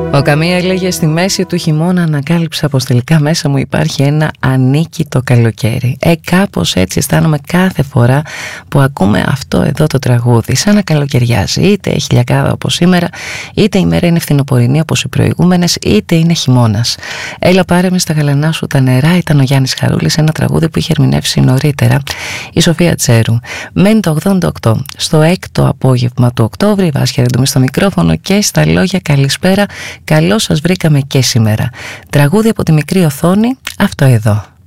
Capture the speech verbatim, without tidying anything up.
Ο Καμία έλεγε: στη μέση του χειμώνα ανακάλυψα πως τελικά μέσα μου υπάρχει ένα ανίκητο καλοκαίρι. Ε, κάπως έτσι αισθάνομαι κάθε φορά που ακούμε αυτό εδώ το τραγούδι. Σαν να καλοκαιριάζει. Είτε έχει χιλιακάδα όπως σήμερα, είτε η μέρα είναι φθινοπορεινή όπως οι προηγούμενες, είτε είναι χειμώνας. Έλα πάρε με στα γαλανά σου τα νερά, ήταν ο Γιάννης Χαρούλης, ένα τραγούδι που είχε ερμηνεύσει νωρίτερα η Σοφία Τσέρου. Μένει το ογδόντα οκτώ. Στο έκτο απόγευμα του Οκτώβρη, η Βάσια Ρεντουμή στο μικρόφωνο και στα λόγια καλησπέρα. Καλώς σας βρήκαμε και σήμερα. Τραγούδι από τη μικρή οθόνη, αυτό εδώ.